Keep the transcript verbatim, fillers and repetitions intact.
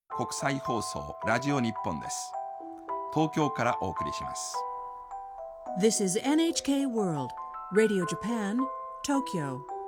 国際放送ラジオ日本です。東京からお送りします。 This is エヌエイチケー World Radio Japan, Tokyo